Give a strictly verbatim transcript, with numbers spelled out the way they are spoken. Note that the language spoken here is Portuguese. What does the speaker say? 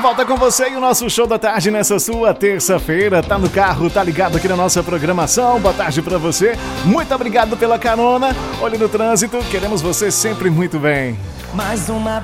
volta com você e o nosso show da tarde nessa sua terça-feira. Tá no carro, tá ligado aqui na nossa programação. Boa tarde pra você. Muito obrigado pela carona. Olhe no trânsito, queremos você sempre muito bem. Mais uma